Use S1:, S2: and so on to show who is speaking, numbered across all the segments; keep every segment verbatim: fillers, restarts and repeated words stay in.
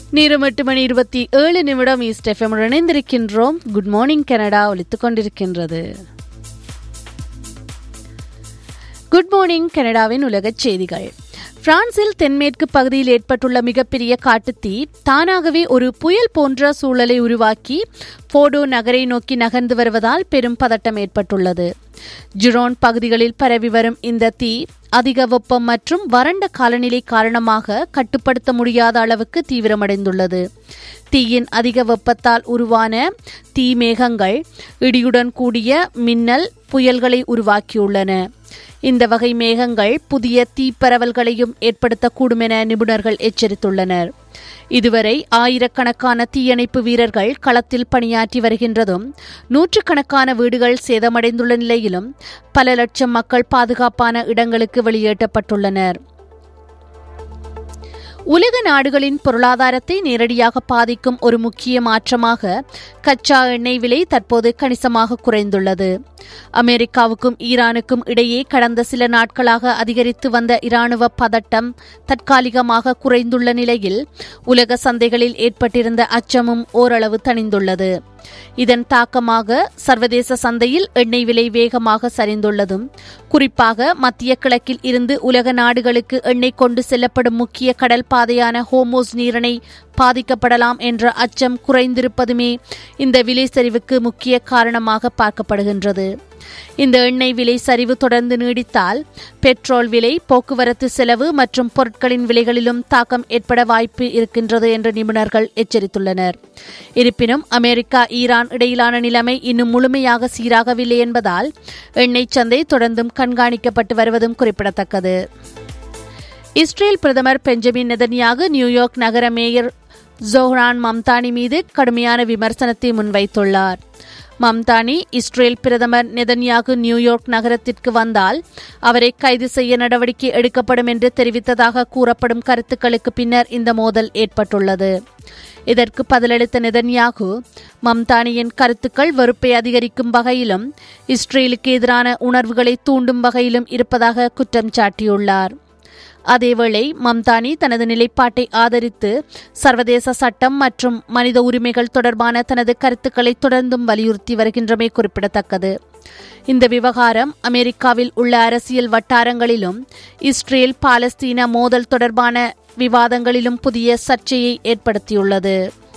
S1: நேரம் எட்டு மணி இருபத்தி ஏழு நிமிடம் ஈஸ்ட் எஃப்எம் இணைந்திருக்கின்றோம். குட் மார்னிங் கனடா ஒலித்துக் கொண்டிருக்கின்றது. குட் மார்னிங் கனடாவின் உலகச் செய்திகள். பிரான்சில் தென்மேற்கு பகுதியில் ஏற்பட்டுள்ள மிகப்பெரிய காட்டுத்தீ தானாகவே ஒரு புயல் போன்ற சூழலை உருவாக்கி போர்டோ நகரை நோக்கி நகர்ந்து வருவதால் பெரும் பதட்டம் ஏற்பட்டுள்ளது. ஜிரோன் பகுதிகளில் பரவி வரும் இந்த தீ அதிக வெப்பம் மற்றும் வறண்ட காலநிலை காரணமாக கட்டுப்படுத்த முடியாத அளவுக்கு தீவிரமடைந்துள்ளது. தீயின் அதிக வெப்பத்தால் உருவான தீ மேகங்கள் இடியுடன் கூடிய மின்னல் புயல்களை உருவாக்கியுள்ளன. இந்த வகை மேகங்கள் புதிய தீப்பரவல்களையும் ஏற்படுத்தக்கூடும் என நிபுணர்கள் எச்சரித்துள்ளனர். இதுவரை ஆயிரக்கணக்கான தீயணைப்பு வீரர்கள் களத்தில் பணியாற்றி வருகின்றதும் நூற்றுக்கணக்கான வீடுகள் சேதமடைந்துள்ள நிலையிலும் பல லட்சம் மக்கள் பாதுகாப்பான இடங்களுக்கு வெளியேற்றப்பட்டுள்ளனர். உலக நாடுகளின் பொருளாதாரத்தை நேரடியாக பாதிக்கும் ஒரு முக்கிய மாற்றமாக கச்சா எண்ணெய் விலை தற்போது கணிசமாக குறைந்துள்ளது. அமெரிக்காவுக்கும் ஈரானுக்கும் இடையே கடந்த சில நாட்களாக அதிகரித்து வந்த இராணுவ பதட்டம் தற்காலிகமாக குறைந்துள்ள நிலையில் உலக சந்தைகளில் ஏற்பட்டிருந்த அச்சமும் ஓரளவு தணிந்துள்ளது. இதன் தாக்கமாக சர்வதேச சந்தையில் எண்ணெய் விலை வேகமாக சரிந்துள்ளதும், குறிப்பாக மத்திய கிழக்கில் இருந்து உலக நாடுகளுக்கு எண்ணெய் கொண்டு செல்லப்படும் முக்கிய கடல் பாதையான ஹோர்முஸ் நீரிணை பாதிக்கப்படலாம் என்ற அச்சம் குறைந்திருப்பதுமே இந்த விலை சரிவுக்கு முக்கிய காரணமாக பார்க்கப்படுகின்றது. இந்த எண்ணெய் விலை சரிவு தொடர்ந்து நீடித்தால் பெட்ரோல் விலை, போக்குவரத்து செலவு மற்றும் பொருட்களின் விலைகளிலும் தாக்கம் ஏற்பட வாய்ப்பு இருக்கின்றது என்று நிபுணர்கள் எச்சரித்துள்ளனர். இருப்பினும் அமெரிக்கா ஈரான் இடையிலான நிலைமை இன்னும் முழுமையாக சீராகவில்லை என்பதால் எண்ணெய் சந்தை தொடர்ந்தும் கண்காணிக்கப்பட்டு வருவதும் குறிப்பிடத்தக்கது. இஸ்ரேல் பிரதமர் பெஞ்சமின் நெதன்யாகு நியூயார்க் நகர மேயர் ஜோஹ்ரான் மம்தானி மீது கடுமையான விமர்சனத்தை முன்வைத்துள்ளார். மம்தானி இஸ்ரேல் பிரதமர் நெதன்யாகு நியூயார்க் நகரத்திற்கு வந்தால் அவரை கைது செய்ய நடவடிக்கை எடுக்கப்படும் என்று தெரிவித்ததாக கூறப்படும் கருத்துக்களுக்கு பின்னர் இந்த மோதல் ஏற்பட்டுள்ளது. இதற்கு பதிலளித்த நெதன்யாகு மம்தானியின் கருத்துக்கள் வெறுப்பை அதிகரிக்கும் வகையிலும் இஸ்ரேலுக்கு எதிரான உணர்வுகளை தூண்டும் வகையிலும் இருப்பதாக குற்றம் சாட்டியுள்ளார். அதேவேளை மம்தானி தனது நிலைப்பாட்டை ஆதரித்து சர்வதேச சட்டம் மற்றும் மனித உரிமைகள் தொடர்பான தனது கருத்துக்களை தொடர்ந்தும் வலியுறுத்தி வருகின்றமை குறிப்பிடத்தக்கது. இந்த விவகாரம் அமெரிக்காவில் உள்ள அரசியல் வட்டாரங்களிலும் இஸ்ரேல் பாலஸ்தீன மோதல் தொடர்பான விவாதங்களிலும் புதிய சர்ச்சையை ஏற்படுத்தியுள்ளது.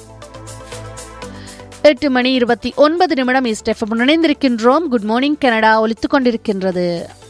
S1: எட்டு மணி இருபத்தி ஒன்பது நிமிடம் ஈஸ்ட் எஃப்எம் இணைந்திருக்கின்றோம். குட் மார்னிங் கனடா ஒலித்துக் கொண்டிருக்கின்றது.